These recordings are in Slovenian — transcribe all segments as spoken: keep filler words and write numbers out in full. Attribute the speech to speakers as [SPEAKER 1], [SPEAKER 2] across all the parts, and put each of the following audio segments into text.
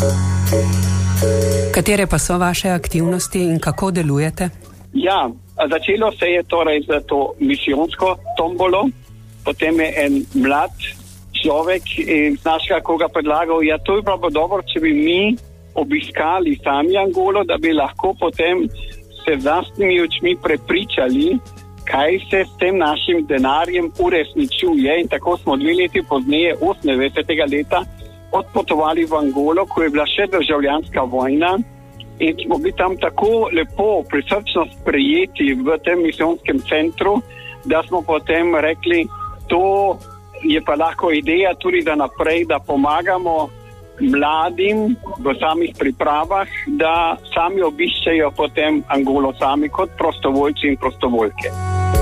[SPEAKER 1] Katere pa so vaše aktivnosti in kako delujete?
[SPEAKER 2] Ja, začelo se je torej za to misijonsko tombolo, potem je en mlad človek iz našega koga predlagal, ja, to je bilo dobro, če bi mi obiskali sami Angolo, da bi lahko potem se vlastnimi očmi prepričali, kaj se s tem našim denarjem uresničuje. In tako smo dve leti pozneje, osemdesetega leta, odpotovali v Angolo, ko je bila še državljanska vojna in smo bili tam tako lepo, prisrčno sprejeti v tem misijonskem centru, da smo potem rekli, to je pa lahko ideja tudi da naprej, da pomagamo mladim v samih pripravah, da sami obiščejo potem Angolo sami kot prostovoljci in prostovoljke.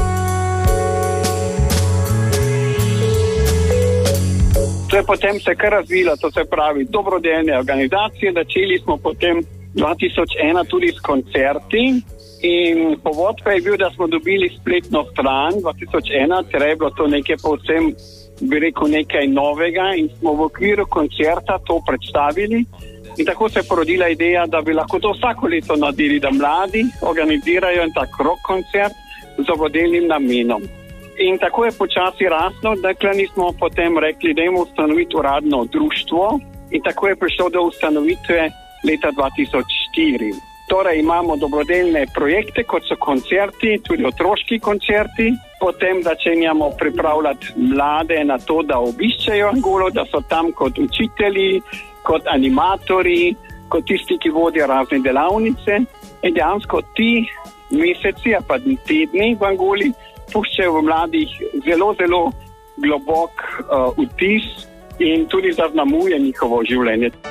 [SPEAKER 2] To je potem se kar razvilo, to se pravi dobrodelne organizacije, začeli smo potem dva tisoč ena tudi s koncerti in povod pa je bil, da smo dobili spletno stran dva tisoč ena, ker je bilo to nekaj povsem, bi rekel, nekaj novega in smo v okviru koncerta to predstavili in tako se je porodila ideja, da bi lahko to vsako leto naredili, da mladi organizirajo en tak rock koncert z dobrodelnim namenom. In tako je počasi raslo, dakle nismo potem rekli, da imamo ustanoviti uradno društvo in tako je prišlo do ustanovitve leta dva tisoč štiri. Torej imamo dobrodelne projekte, kot so koncerti, tudi otroški koncerti, potem začenjamo pripravljati mlade na to, da obiščejo Angolo, da so tam kot učitelji, kot animatori, kot tisti, ki vodijo razne delavnice in dejansko ti meseci, pa tedni v Angoli puščajo v mladih zelo, zelo globok uh, vtis in tudi zaznamuje njihovo življenje.